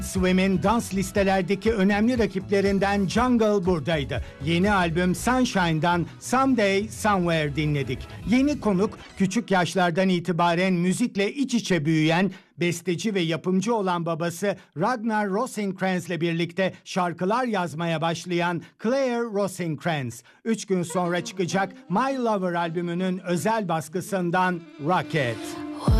Swim'in dans listelerdeki önemli rakiplerinden Jungle buradaydı. Yeni albüm Sunshine'dan Someday Somewhere dinledik. Yeni konuk küçük yaşlardan itibaren müzikle iç içe büyüyen, besteci ve yapımcı olan babası Ragnar Rosenkrantz ile birlikte şarkılar yazmaya başlayan Claire Rosenkrantz. 3 gün sonra çıkacak My Lover albümünün özel baskısından Rocket.